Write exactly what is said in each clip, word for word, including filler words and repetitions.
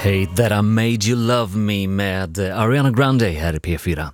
Hey That I Made You Love Me med Ariana Grande här i P fyra.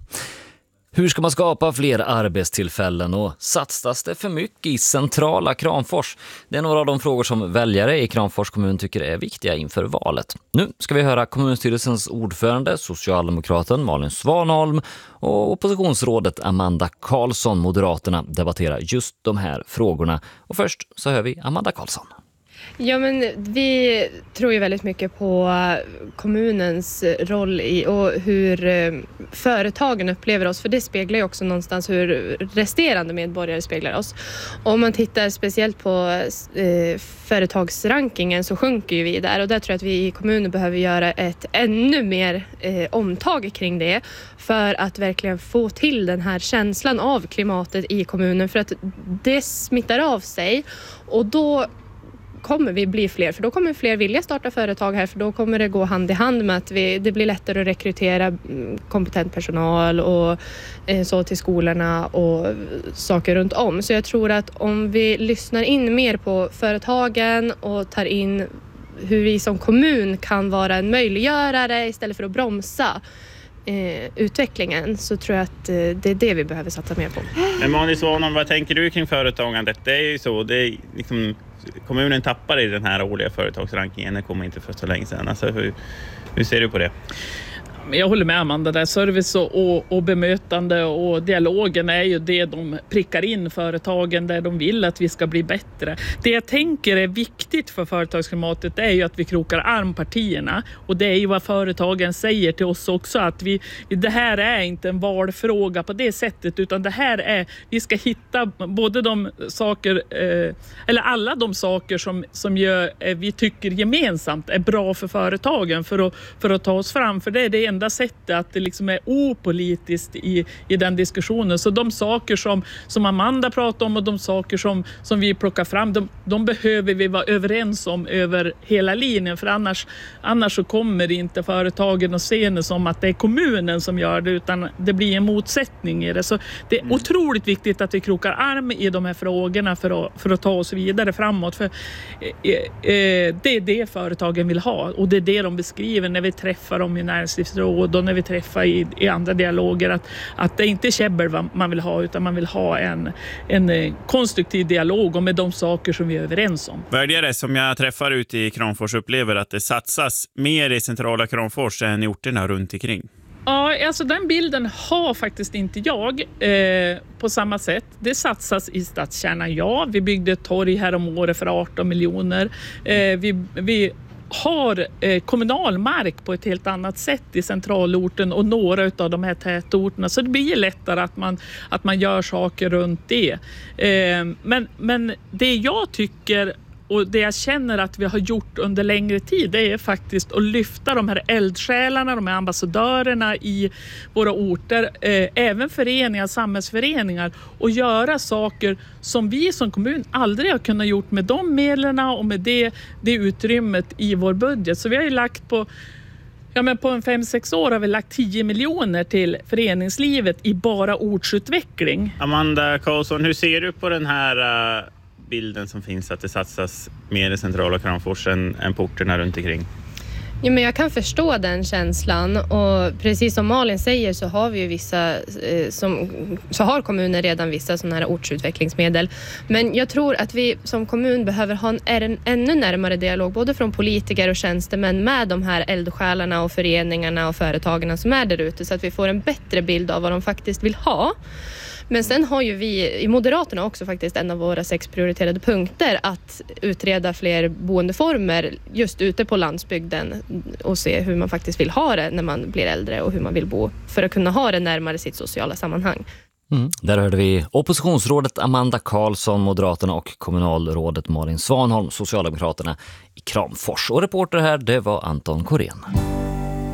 Hur ska man skapa fler arbetstillfällen och satsas det för mycket i centrala Kramfors? Det är några av de frågor som väljare i Kramfors kommun tycker är viktiga inför valet. Nu ska vi höra kommunstyrelsens ordförande, socialdemokraten Malin Svanholm och oppositionsrådet Amanda Karlsson, Moderaterna, debattera just de här frågorna. Och först så hör vi Amanda Karlsson. Ja, men vi tror ju väldigt mycket på kommunens roll i och hur företagen upplever oss, för det speglar ju också någonstans hur resterande medborgare speglar oss. Och om man tittar speciellt på eh, företagsrankingen så sjunker ju vi där, och där tror jag att vi i kommunen behöver göra ett ännu mer eh, omtag kring det för att verkligen få till den här känslan av klimatet i kommunen, för att det smittar av sig, och då kommer vi bli fler, för då kommer fler vilja starta företag här, för då kommer det gå hand i hand med att vi, det blir lättare att rekrytera kompetent personal och eh, så till skolorna och saker runt om. Så jag tror att om vi lyssnar in mer på företagen och tar in hur vi som kommun kan vara en möjliggörare istället för att bromsa Eh, utvecklingen, så tror jag att eh, det är det vi behöver satsa mer på. Men Malin Svanholm, vad tänker du kring företagandet? Det är ju så, det är liksom, kommunen tappar i den här årliga företagsrankingen, det kommer inte för så länge sedan. Alltså, hur, hur ser du på det? Jag håller med Amanda där. Service och, och, och bemötande och dialogen är ju det de prickar in företagen där de vill att vi ska bli bättre. Det jag tänker är viktigt för företagsklimatet är ju att vi krokar arm partierna, och det är ju vad företagen säger till oss också, att vi, det här är inte en valfråga på det sättet, utan det här är, vi ska hitta både de saker eh, eller alla de saker som, som gör, eh, vi tycker gemensamt är bra för företagen för att, för att ta oss fram, för det är det enda sättet att det liksom är opolitiskt i, i den diskussionen. Så de saker som, som Amanda pratar om och de saker som, som vi plockar fram, de, de behöver vi vara överens om över hela linjen, för annars, annars så kommer inte företagen att se det som att det är kommunen som gör det, utan det blir en motsättning i det. Så det är mm. otroligt viktigt att vi krokar arm i de här frågorna för att, för att ta oss vidare framåt, för eh, eh, det är det företagen vill ha, och det är det de beskriver när vi träffar dem i näringslivsråd och när vi träffar i, i andra dialoger, att, att det inte är käbbel man vill ha, utan man vill ha en, en konstruktiv dialog om med de saker som vi är överens om. Väljare som jag träffar ute i Kramfors upplever att det satsas mer i centrala Kramfors än i orterna runt omkring. Ja, alltså den bilden har faktiskt inte jag eh, på samma sätt. Det satsas i stadskärnan, ja. Vi byggde ett torg här om året för arton miljoner. Eh, vi... vi har eh, kommunal mark på ett helt annat sätt i centralorten och några av de här tätorterna, så det blir lättare att man, att man gör saker runt det. Eh, men, men det jag tycker och det jag känner att vi har gjort under längre tid, det är faktiskt att lyfta de här eldsjälarna, de här ambassadörerna i våra orter, eh, även föreningar, samhällsföreningar, och göra saker som vi som kommun aldrig har kunnat gjort med de medlen och med det, det utrymmet i vår budget. Så vi har ju lagt på Ja, men på en fem sex år har vi lagt tio miljoner till föreningslivet i bara ortsutveckling. Amanda Karlsson, hur ser du på den här uh... bilden som finns att det satsas mer i centrala Kramfors än, än porterna runt omkring? Ja, men jag kan förstå den känslan, och precis som Malin säger så har vi ju vissa eh, som, så har kommuner redan vissa sådana här ortsutvecklingsmedel, men jag tror att vi som kommun behöver ha en, en ännu närmare dialog både från politiker och tjänstemän med de här eldsjälarna och föreningarna och företagen som är där ute, så att vi får en bättre bild av vad de faktiskt vill ha. Men sen har ju vi i Moderaterna också faktiskt en av våra sex prioriterade punkter att utreda fler boendeformer just ute på landsbygden och se hur man faktiskt vill ha det när man blir äldre och hur man vill bo för att kunna ha det närmare sitt sociala sammanhang. Mm. Där hörde vi oppositionsrådet Amanda Karlsson, Moderaterna, och kommunalrådet Malin Svanholm, Socialdemokraterna, i Kramfors. Och reporter här, det var Anton Korén.